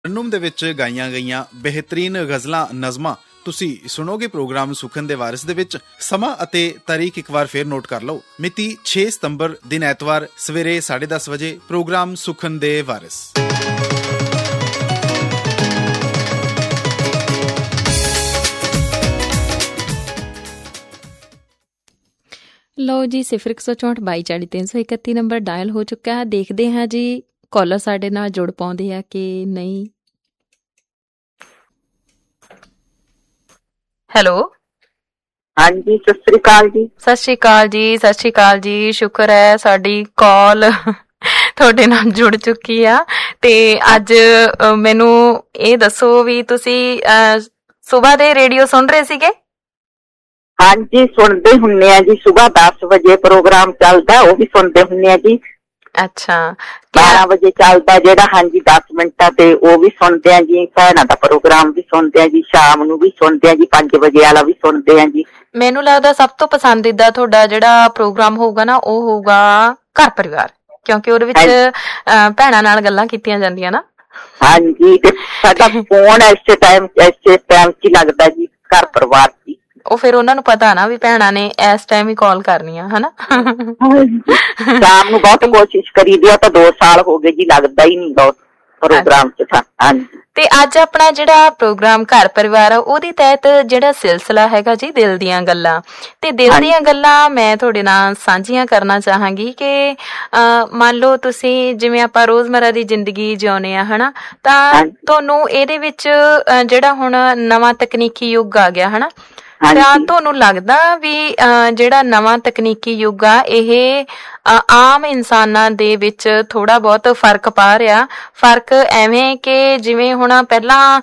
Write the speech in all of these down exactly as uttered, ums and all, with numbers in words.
ਰੰਨੂਮ ਦੇ ਵਿੱਚ ਗਾਈਆਂ ਗਈਆਂ ਬਿਹਤਰੀਨ ਗਜ਼ਲਾਂ ਨਜ਼ਮਾਂ ਤੁਸੀਂ ਸੁਣੋਗੇ ਪ੍ਰੋਗਰਾਮ ਸੁਖਨ ਦੇ ਵਾਰਿਸ ਦੇ ਵਿੱਚ। ਸਮਾਂ ਅਤੇ ਤਾਰੀਖ ਇੱਕ ਵਾਰ ਫੇਰ ਨੋਟ ਕਰ ਲਓ। ਮਿਤੀ ਛੇ ਸਤੰਬਰ ਦਿਨ ਐਤਵਾਰ ਸਵੇਰੇ ਸਾਢੇ ਦਸ ਵਜੇ ਪ੍ਰੋਗਰਾਮ ਸੁਖਨ ਦੇ ਵਾਰਿਸ। ਲਓ ਜੀ, ਸਿਫਰ ਇੱਕ ਸੌ ਚੌਂਹਠ ਬਾਈ ਚਾਲੀ ਤਿੰਨ ਸੌ ਇਕੱਤੀ ਨੰਬਰ ਡਾਇਲ ਹੋ ਚੁੱਕਾ ਹੈ। ਦੇਖਦੇ ਹਾਂ ਜੀ ਕਾਲਰ ਸਾਡੇ ਨਾਲ ਜੁੜ ਪਾਉਂਦੇ ਆ ਕਿ ਨਹੀਂ। ਹੈਲੋ, ਹਾਂਜੀ, ਸਤਿ ਸ੍ਰੀ ਅਕਾਲ ਜੀ। ਸਤਿ ਸ਼੍ਰੀ ਅਕਾਲ ਜੀ, ਸਤਿ ਸ਼੍ਰੀ ਅਕਾਲ ਜੀ। ਸ਼ੁਕਰ ਹੈ ਸਾਡੀ ਕਾਲ ਤੁਹਾਡੇ ਨਾਲ ਜੁੜ ਚੁੱਕੀ ਆ। ਤੇ ਅੱਜ ਮੈਨੂੰ ਇਹ ਦੱਸੋ ਵੀ ਤੁਸੀਂ ਸੁਬਾਹ ਦੇ ਰੇਡੀਓ ਸੁਣ ਰਹੇ ਸੀਗੇ? ਹਾਂਜੀ, ਸੁਣਦੇ ਹੁੰਦੇ ਆ ਜੀ। ਸੁਬਾਹ ਦਸ ਵਜੇ ਪ੍ਰੋਗਰਾਮ ਚੱਲਦਾ, ਉਹ ਵੀ ਸੁਣਦੇ ਹੁੰਦੇ ਆ ਜੀ। ਅੱਛਾ, ਬਾਰਾਂ ਵਜੇ ਚੱਲਦਾ ਜਿਹੜਾ, ਹਾਂਜੀ, ਦਸ ਮਿੰਟਾਂ ਤੇ, ਉਹ ਵੀ ਸੁਣਦੇ ਆ ਜੀ। ਭੈਣਾਂ ਦਾ ਪ੍ਰੋਗਰਾਮ ਵੀ ਸੁਣਦੇ ਆ ਜੀ। ਸ਼ਾਮ ਨੂੰ ਵੀ ਸੁਣਦੇ ਆ ਜੀ, ਪੰਜ ਵਜੇ ਵਾਲਾ ਵੀ ਸੁਣਦੇ ਆ ਜੀ। ਮੈਨੂੰ ਲੱਗਦਾ ਸਭ ਤੋਂ ਪਸੰਦੀਦਾ ਤੁਹਾਡਾ ਜਿਹੜਾ ਪ੍ਰੋਗਰਾਮ ਹੋਊਗਾ ਨਾ, ਉਹ ਹੋਊਗਾ ਘਰ ਪਰਿਵਾਰ, ਕਿਉਂਕਿ ਉਹਦੇ ਵਿੱਚ ਭੈਣਾਂ ਨਾਲ ਗੱਲਾਂ ਕੀਤੀਆਂ ਜਾਂਦੀਆਂ ਨਾ। ਹਾਂਜੀ, ਤੇ ਸਾਡਾ ਫੋਨ ਇਸੇ ਟਾਈਮ ਇਸੇ ਟਾਈਮ ਚ ਹੀ ਲੱਗਦਾ ਜੀ, ਘਰ ਪਰਿਵਾਰ ਚ। ਉਹ ਫਿਰ ਉਹਨਾਂ ਨੂੰ ਪਤਾ ਨਾ ਵੀ ਭੈਣਾਂ ਨੇ ਇਸ ਟਾਈਮ ਹੀ ਕਾਲ ਕਰਨੀ ਆ, ਹਨਾ। ਸ਼ਾਮ ਨੂੰ ਬਹੁਤ ਕੋਸ਼ਿਸ਼ ਕਰੀ ਦੀ ਆ, ਤਾਂ ਦੋ ਸਾਲ ਹੋ ਗਏ ਜੀ, ਲੱਗਦਾ ਹੀ ਨਹੀਂ ਬਹੁਤ ਪ੍ਰੋਗਰਾਮ ਚ। ਹਾਂਜੀ, ਤੇ ਅੱਜ ਆਪਣਾ ਜਿਹੜਾ ਪ੍ਰੋਗਰਾਮ ਘਰ ਪਰਿਵਾਰ ਆ, ਉਹਦੇ ਤਹਿਤ ਜਿਹੜਾ ਸਿਲਸਿਲਾ ਹੈਗਾ ਜੀ ਦਿਲ ਦੀਆਂ ਗੱਲਾਂ। ਤੇ ਦਿਲ ਦੀਆਂ ਗੱਲਾਂ ਮੈਂ ਤੁਹਾਡੇ ਨਾਲ ਸਾਂਝੀਆਂ ਕਰਨਾ ਚਾਹਾਂਗੀ ਕਿ ਮੰਨ ਲਓ ਤੁਸੀਂ ਜਿਵੇਂ ਆਪਾਂ ਰੋਜ਼ਮਰਾ ਦੀ ਜ਼ਿੰਦਗੀ ਜਿਉਂਦੇ ਆ, ਹਨਾ, ਤਾਂ ਤੁਹਾਨੂੰ ਇਹਦੇ ਵਿੱਚ ਜਿਹੜਾ ਹੁਣ ਨਵਾਂ ਤਕਨੀਕੀ ਯੁੱਗ ਆ ਗਿਆ, ਹਨਾ, ਤਾਂ ਤੁਹਾਨੂੰ ਲੱਗਦਾ ਵੀ ਜਿਹੜਾ ਨਵਾਂ ਤਕਨੀਕੀ ਯੁੱਗ ਆ ਇਹ ਆਮ ਇਨਸਾਨਾਂ ਦੇ ਵਿੱਚ ਥੋੜਾ ਬਹੁਤ ਫਰਕ ਪਾ ਰਿਹਾ। ਫਰਕ ਐਵੇਂ ਕਿ ਜਿਵੇਂ ਹੁਣ ਪਹਿਲਾਂ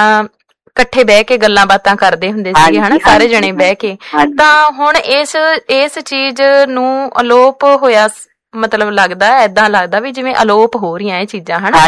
ਇਕੱਠੇ ਬਹਿ ਕੇ ਗੱਲਾਂ ਬਾਤਾਂ ਕਰਦੇ ਹੁੰਦੇ ਸੀਗੇ, ਹਨਾ, ਸਾਰੇ ਜਣੇ ਬਹਿ ਕੇ, ਤਾਂ ਹੁਣ ਇਸ ਇਸ ਚੀਜ਼ ਨੂੰ ਅਲੋਪ ਹੋਇਆ ਮਤਲਬ ਲੱਗਦਾ, ਏਦਾਂ ਲੱਗਦਾ ਵੀ ਜਿਵੇਂ ਅਲੋਪ ਹੋ ਰਹੀਆਂ ਇਹ ਚੀਜ਼ਾਂ, ਹਨਾ।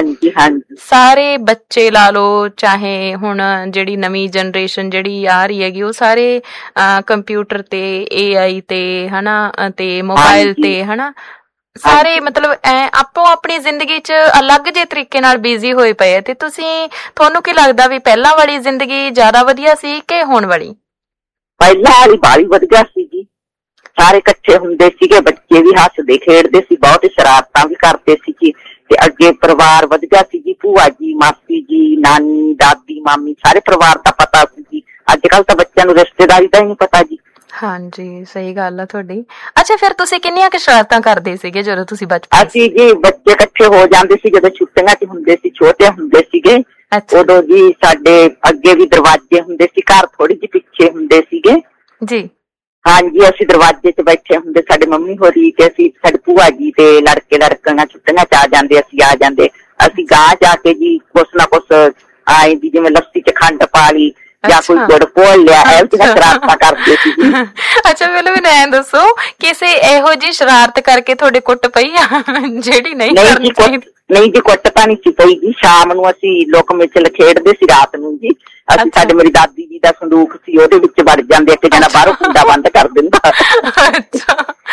ਸਾਰੇ ਬੱਚੇ ਲਾ ਲਓ, ਚਾਹੇ ਹੁਣ ਜਿਹੜੀ ਨਵੀਂ ਜਨਰੇਸ਼ਨ ਜਿਹੜੀ ਆ ਰਹੀ ਹੈਗੀ, ਉਹ ਸਾਰੇ ਕੰਪਿਊਟਰ ਤੇ, ਏ ਆਈ ਤੇ, ਹਨਾ, ਤੇ ਮੋਬਾਇਲ ਤੇ, ਹਨਾ, ਸਾਰੇ ਮਤਲਬ ਐ ਆਪੋ ਆਪਣੀ ਜ਼ਿੰਦਗੀ ਚ ਅਲੱਗ ਜਿਹੇ ਤਰੀਕੇ ਨਾਲ ਬਿਜ਼ੀ ਹੋਏ ਪਏ ਆ। ਤੇ ਤੁਸੀਂ ਤੁਹਾਨੂੰ ਕੀ ਲੱਗਦਾ ਵੀ ਪਹਿਲਾਂ ਵਾਲੀ ਜ਼ਿੰਦਗੀ ਜ਼ਿਆਦਾ ਵਧੀਆ ਸੀ ਕਿ ਹੁਣ ਵਾਲੀ? ਪਹਿਲਾਂ ਵਾਲੀ ਬਾਹਲੀ ਵਧੀਆ ਸੀ ਜੀ। ਸਾਰੇ ਇਕੱਠੇ ਹੁੰਦੇ ਸੀਗੇ, ਬੱਚੇ ਵੀ ਹੱਸਦੇ ਖੇਡਦੇ ਸੀ, ਬਹੁਤ ਸ਼ਰਾਰਤਾਂ ਵੀ ਕਰਦੇ ਸੀ ਜੀ। ਤੇ ਅੱਗੇ ਪਰਿਵਾਰ ਵਧੀਆ ਸੀ ਜੀ, ਭੂਆ ਜੀ, ਮਾਸੀ ਜੀ, ਨਾਨੀ, ਦਾਦੀ, ਮਾਮੀ, ਸਾਰੇ ਪਰਿਵਾਰ ਦਾ ਪਤਾ ਸੀ ਜੀ। ਅੱਜ ਕੱਲ ਤਾਂ ਬੱਚਿਆਂ ਨੂੰ ਰਿਸ਼ਤੇਦਾਰੀ ਦਾ ਹੀ ਨਹੀਂ ਪਤਾ ਜੀ। ਹਾਂਜੀ, ਸਹੀ ਗੱਲ ਆ ਤੁਹਾਡੀ। ਅੱਛਾ, ਫਿਰ ਤੁਸੀਂ ਕਿੰਨੀਆਂ ਕੁ ਸ਼ਰਾਰਤਾਂ ਕਰਦੇ ਸੀਗੇ ਜਦੋਂ ਤੁਸੀਂ ਬਚਪਨ? ਅਸੀਂ ਜੀ ਬੱਚੇ ਇਕੱਠੇ ਹੋ ਜਾਂਦੇ ਸੀ ਜਦੋਂ ਛੁੱਟੀਆਂ ਚ ਹੁੰਦੇ ਸੀ, ਛੋਟੇ ਹੁੰਦੇ ਸੀਗੇ, ਉਦੋਂ ਜੀ ਸਾਡੇ ਅੱਗੇ ਵੀ ਦਰਵਾਜ਼ੇ ਹੁੰਦੇ ਸੀ, ਘਰ ਥੋੜੀ ਜਿਹੀ ਪਿੱਛੇ ਹੁੰਦੇ ਸੀਗੇ ਜੀ। ਹਾਂਜੀ, ਅਸੀਂ ਦਰਵਾਜ਼ੇ ਚ ਬੈਠੇ ਹੁੰਦੇ, ਸਾਡੇ ਮੰਮੀ ਹੋਰੀ ਤੇ ਅਸੀਂ, ਸਾਡੇ ਭੂਆ ਜੀ ਤੇ ਲੜਕੇ ਲੜਕੀਆਂ ਛੁੱਟੀਆਂ ਚ ਆ ਜਾਂਦੇ, ਅਸੀਂ ਆ ਜਾਂਦੇ। ਅਸੀਂ ਗਾਂਹ ਜਾ ਕੇ ਜੀ ਕੁਛ ਨਾ ਕੁਛ ਆਏ ਜੀ, ਜਿਵੇਂ ਲੱਸੀ ਚ ਖੰਡ ਪਾ ਲਈ ਜਾਂ ਕੋਈ ਗੁੜ ਘੋਲ ਲਿਆ, ਇਹੋ ਜਿਹੀਆਂ ਸ਼ਰਾਰਤਾਂ ਕਰਦੇ ਸੀ ਜੀ। ਅੱਛਾ, ਮੈਨੂੰ ਮੈਨੂੰ ਐਂ ਦੱਸੋ, ਕਿਸੇ ਇਹੋ ਜਿਹੀ ਸ਼ਰਾਰਤ ਕਰਕੇ ਤੁਹਾਡੇ ਕੁੱਟ ਪਈ ਆ ਜਿਹੜੀ ਨਹੀਂ ਕਰਨੀ ਚਾਹੀਦੀ? ਨਹੀਂ ਜੀ, ਕੁੱਟ ਤਾਂ ਨਹੀਂ ਸੀ ਪਈ ਜੀ। ਸ਼ਾਮ ਨੂੰ ਅਸੀਂ ਲੋਕ ਮਿਚਲ ਖੇਡਦੇ ਸੀ, ਰਾਤ ਨੂੰ ਜੀ ਅਸੀਂ, ਸਾਡੇ ਮੇਰੀ ਦਾਦੀ ਜੀ ਦਾ ਸੰਦੂਕ ਸੀ, ਉਹਦੇ ਵਿੱਚ ਵੜ ਜਾਂਦੇ, ਇੱਕ ਜਣਾ ਬਾਹਰੋਂ ਕੁੰਡਾ ਬੰਦ ਕਰ ਦਿੰਦਾ। ਅੱਛਾ,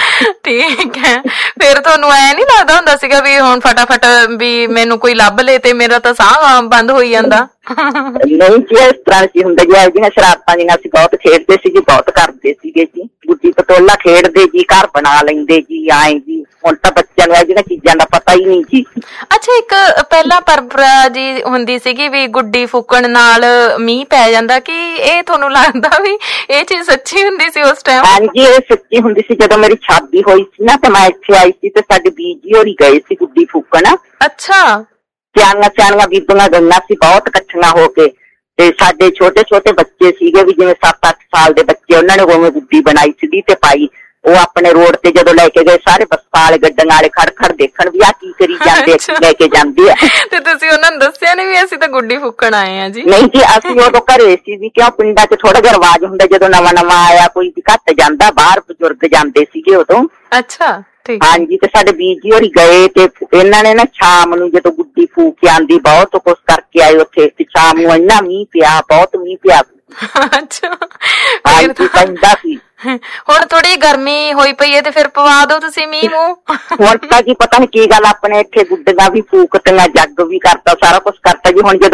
ਠੀਕ ਹੈ। ਫਿਰ ਤੁਹਾਨੂੰ ਐ ਨੀ ਲੱਗਦਾ ਹੁੰਦਾ ਸੀਗਾ ਵੀ ਹੁਣ ਫਟਾਫਟ ਵੀ ਮੈਨੂੰ ਕੋਈ ਲੱਭ ਲੇ ਤੇ ਮੇਰਾ ਤਾਂ ਸਾਹ ਬੰਦ ਹੋਈ ਜਾਂਦਾ? ਨਹੀਂ ਜੀ, ਇਸ ਤਰ੍ਹਾਂ ਸੀ ਹੁੰਦਾ ਜੀ। ਇਹੋ ਜਿਹੀਆਂ ਸ਼ਰਾਰਤਾਂ ਜਿਹੀਆਂ ਅਸੀਂ ਬਹੁਤ ਖੇਡਦੇ ਸੀ ਜੀ, ਬਹੁਤ ਕਰਦੇ ਸੀਗੇ ਜੀ। ਗੁੱਡੀ ਪਟੋਲਾ ਖੇਡਦੇ ਜੀ, ਘਰ ਬਣਾ ਲੈਂਦੇ ਜੀ, ਆਏ ਜੀ। ਹੁਣ ਤਾਂ ਬੱਚਿਆਂ ਨੂੰ ਇਹ ਜਿਹੜੀਆਂ ਚੀਜ਼ਾਂ ਦਾ ਪਤਾ ਹੀ ਨਹੀਂ ਜੀ। ਅੱਛਾ, ਇੱਕ ਪਹਿਲਾਂ ਪਰੰਪਰਾ ਜੀ ਹੁੰਦੀ ਸੀਗੀ ਵੀ ਗੁੱਡੀ ਫੂਕਣ ਨਾਲ ਮੀਂਹ ਪੈ ਜਾਂਦਾ, ਕਿ ਇਹ ਤੁਹਾਨੂੰ ਲੱਗਦਾ ਵੀ ਇਹ ਚੀਜ਼ ਸੱਚੀ ਹੁੰਦੀ ਸੀ ਉਸ ਟਾਈਮ? ਹਾਂਜੀ, ਇਹ ਸੱਚੀ ਹੁੰਦੀ ਸੀ। ਜਦੋਂ ਮੇਰੀ ਸ਼ਾਦੀ ਹੋਈ ਸੀ ਨਾ, ਤੇ ਮੈਂ ਇੱਥੇ ਆਈ ਸੀ ਤੇ ਸਾਡੇ ਬੀਜੀ ਹੋਰੀ ਗਏ ਸੀ ਗੁੱਡੀ ਫੂਕਣ। ਅੱਛਾ। ਸਿਆਣੀਆਂ ਸਿਆਣੀਆਂ ਬੀਬੀਆਂ ਗਈਆਂ ਸੀ ਬਹੁਤ ਇਕੱਠੀਆਂ ਹੋ ਕੇ, ਤੇ ਸਾਡੇ ਛੋਟੇ ਛੋਟੇ ਬੱਚੇ ਸੀਗੇ ਵੀ ਜਿਵੇਂ ਸੱਤ ਅੱਠ ਸਾਲ ਦੇ ਬੱਚੇ, ਉਹਨਾਂ ਨੇ ਉਵੇਂ ਗੁੱਡੀ ਬਣਾਈ ਸੀਗੀ ਤੇ ਪਾਈ। ਉਹ ਆਪਣੇ ਰੋਡ ਤੇ ਜਦੋਂ ਲੈ ਕੇ ਗਏ, ਸਾਰੇ ਬੱਸਾਂ ਵਾਲੇ ਗੱਡੀਆਂ ਵਾਲੇ ਖੜ ਖੜ ਦੇਖਣ ਵੀ ਆਹ ਕੀ ਕਰੀ ਜਾਂਦੇ, ਲੈ ਕੇ ਜਾਂਦੇ ਆ। ਤੇ ਤੁਸੀਂ ਉਹਨਾਂ ਨੂੰ ਦੱਸਿਆ ਨੀ ਵੀ ਅਸੀਂ ਤਾਂ ਗੁੱਡੀ ਫੂਕਣ ਆਏ ਆ ਜੀ? ਨਹੀਂ ਜੀ, ਅਸੀਂ ਉਦੋਂ ਘਰੇ ਸੀ ਜੀ, ਕਿਉਂ ਪਿੰਡਾਂ ਚ ਥੋੜਾ ਜਿਹਾ ਰਿਵਾਜ ਹੁੰਦਾ, ਜਦੋਂ ਨਵਾਂ ਨਵਾਂ ਆਇਆ ਕੋਈ ਵੀ ਘੱਟ ਜਾਂਦਾ, ਬਾਹਰ ਬਜ਼ੁਰਗ ਜਾਂਦੇ ਸੀਗੇ ਉਦੋਂ। ਅੱਛਾ, ਠੀਕ। ਹਾਂਜੀ, ਤੇ ਸਾਡੇ ਬੀਜੀ ਹੋਰੀ ਗਏ ਤੇ ਇਹਨਾਂ ਨੇ ਨਾ ਸ਼ਾਮ ਨੂੰ ਜਦੋਂ ਗੁੱਡੀ ਫੂਕ ਕੇ ਆਂਦੀ, ਬਹੁਤ ਕੁਛ ਕਰਕੇ ਆਏ ਉੱਥੇ, ਤੇ ਸ਼ਾਮ ਨੂੰ ਇੰਨਾ ਮੀਂਹ ਪਿਆ, ਬਹੁਤ ਮੀਂਹ ਪਿਆ। ਅੱਛਾ, ਹਾਂਜੀ, ਪੈਂਦਾ ਸੀ। ਹੁਣ ਥੋੜੀ ਗਰਮੀ ਹੋਈ ਪਈ ਹੈ ਤੇ ਫਿਰ ਪਵਾ ਦੋ ਤੁਸੀਂ ਮੀਂਹ ਮੂੰਹ। ਹੁਣ ਤਾਂ ਜੀ ਪਤਾ ਨੀ ਕੀ ਗੱਲ, ਆਪਣੇ ਇੱਥੇ ਗੁੱਡੀਆਂ ਵੀ ਫੂਕਤੀਆਂ, ਜੱਗ ਵੀ ਕਰਤਾ, ਸਾਰਾ ਕੁਛ ਕਰਤਾ ਜੀ। ਹੁਣ ਜਦੋਂ